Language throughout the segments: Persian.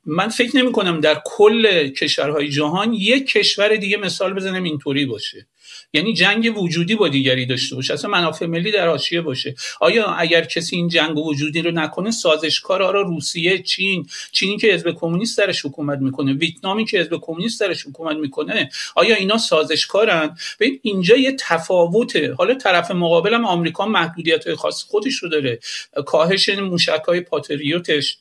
من فکر نمی کنم در کل کشورهای جهان یک کشور دیگه مثال بزنم اینطوری باشه، یعنی جنگ وجودی با دیگری داشته باشه، اصلا منافع ملی در حاشیه باشه. آیا اگر کسی این جنگ وجودی رو نکنه، سازشکارا رو روسیه، چینی که حزب کمونیست درش حکومت میکنه، ویتنامی که حزب کمونیست درش حکومت میکنه، آیا اینا سازشکارن؟ ببین اینجا یه تفاوته. حالا طرف مقابلم آمریکا محدودیت‌های خاص خودش رو داره، کاهش موشک‌های پاتریوتش،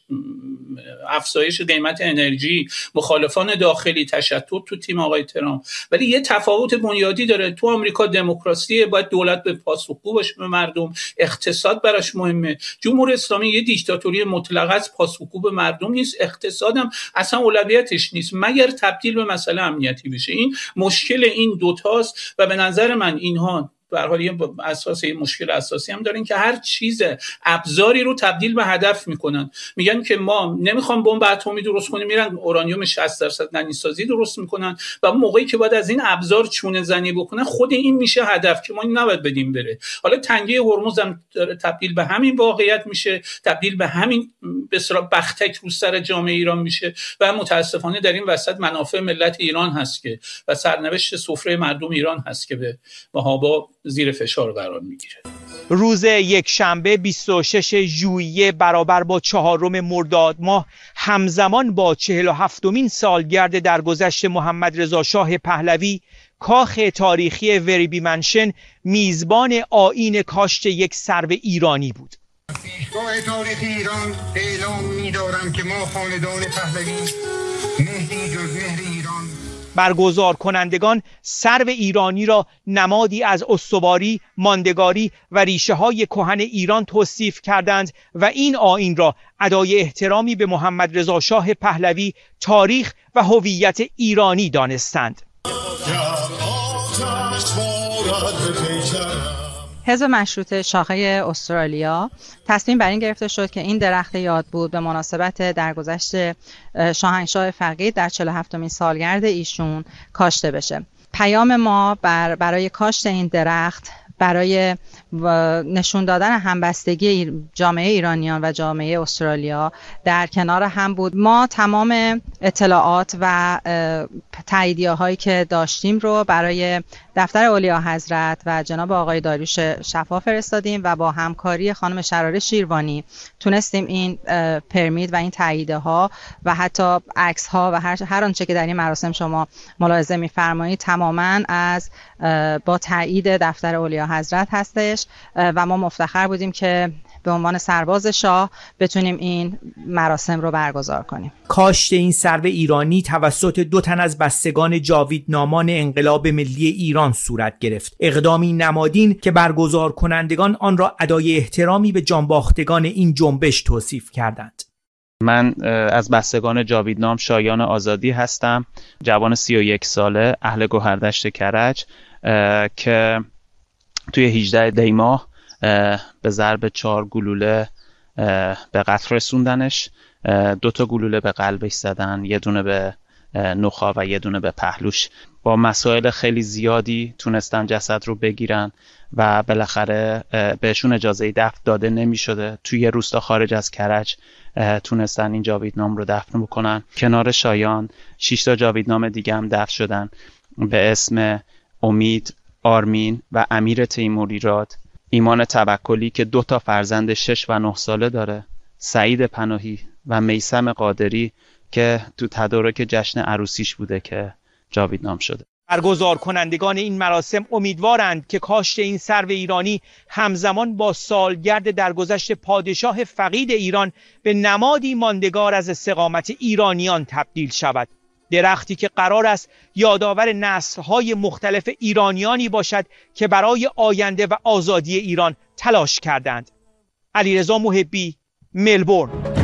افزایش قیمت انرژی، مخالفان داخلی، تشتت تو تیم آقای ترامپ، ولی یه تفاوت بنیادی داره. تو آمریکا دموکراسیه، باید دولت به پاسخگو باشه به مردم، اقتصاد براش مهمه. جمهوری اسلامی یه دیکتاتوری مطلقه است، پاسخگو به مردم نیست، اقتصادم اصلا اولویتش نیست مگر تبدیل به مسئله امنیتی بشه. این مشکل این دوتاست و به نظر من اینها به هر حال یه مشکل اساسی هم دارن که هر چیز ابزاری رو تبدیل به هدف میکنن. میگن که ما نمیخوام بمب اتمی درست کنیم، میرن اورانیوم 60% ننیسازی درست میکنن و اون موقعی که باید از این ابزار چونه زنی بکنن، خود این میشه هدف که ما نباید بدیم بره. حالا تنگه هرمز هم تبدیل به همین واقعیت میشه، تبدیل به همین به اصطلاح بختک رو سر جامعه ایران میشه و متاسفانه در این وسط منافع ملت ایران هست که و سرنوشت سفره مردم ایران هست که به محابا زیر فشار قرار میگیره. روز یکشنبه 26 ژوئیه برابر با 4 مرداد ماه همزمان با 47مین سالگرد درگذشت محمد رضا شاه پهلوی، کاخ تاریخی وریبی منشن میزبان آیین کاشت یک سرو ایرانی بود. پیشگاه تاریخی ایران اعلام می‌دارم که ما خاندان پهلوی مهدی جز مهر ایران برگزار کنندگان سرو ایرانی را نمادی از استواری، ماندگاری و ریشه های کهن ایران توصیف کردند و این آیین را ادای احترامی به محمد رضا شاه پهلوی، تاریخ و هویت ایرانی دانستند. حزب مشروطه شاخه استرالیا تصمیم بر این گرفته شد که این درخت یاد بود به مناسبت درگذشت شاهنشاه فقید در 47مین سالگرد ایشون کاشته بشه. پیام ما برای کاشت این درخت، برای نشون دادن همبستگی جامعه ایرانیان و جامعه استرالیا در کنار هم بود. ما تمام اطلاعات و تاییدیه‌هایی که داشتیم رو برای دفتر اولیا حضرت و جناب آقای داریوش شفا فرستادیم و با همکاری خانم شراره شیروانی تونستیم این پرمیت و این تاییدها و حتی عکس ها و هر آنچه که در این مراسم شما ملاحظه می‌فرمایید تماماً از با تایید دفتر اولیا حضرت هستش و ما مفتخر بودیم که به عنوان سرباز شاه بتونیم این مراسم رو برگزار کنیم. کاشت این سرو ایرانی توسط 2 تن از بستگان جاویدنامان انقلاب ملی ایران صورت گرفت. اقدامی نمادین که برگزار کنندگان آن را ادای احترامی به جانباختگان این جنبش توصیف کردند. من از بستگان جاویدنام شایان آزادی هستم، جوان 31 ساله، اهل گوهردشت کرج که توی 18 دی ماه به ضرب 4 گلوله به قتل رسوندنش. 2 تا گلوله به قلبش زدن، یه دونه به نخاع و یه دونه به پهلوش. با مسائل خیلی زیادی تونستن جسد رو بگیرن و بالاخره بهشون اجازه دفن داده نمی شده. توی یه روستا خارج از کرج تونستن این جاویدنام رو دفن بکنن. کنار شایان 6 تا جاویدنام دیگه هم دفن شدن به اسم امید، آرمین و امیر تیموریراد، ایمان توکلی که 2 تا فرزند 6 و 9 ساله داره، سعید پناهی و میثم قادری که تو تدارک جشن عروسیش بوده که جاویدنام شده. برگزار کنندگان این مراسم امیدوارند که کاشت این سرو ایرانی همزمان با سالگرد درگذشت پادشاه فقید ایران به نمادی ماندگار از استقامت ایرانیان تبدیل شود. درختی که قرار است یادآور نسل‌های مختلف ایرانیانی باشد که برای آینده و آزادی ایران تلاش کردند. علیرضا محبی، ملبورن.